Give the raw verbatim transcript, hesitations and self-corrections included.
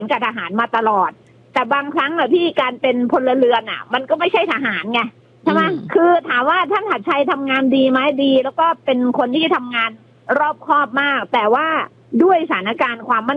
กับทหารมาตลอดแต่บางครั้งอะพี่การเป็นพลเรือนอะมันก็ไม่ใช่ทหารไงใช่ไหมคือถามว่าท่านหัดชัยทำงานดีไหมดีแล้วก็เป็นคนที่ทำงานรอบคอบมากแต่ว่าด้วยสถานการณ์ความมั่น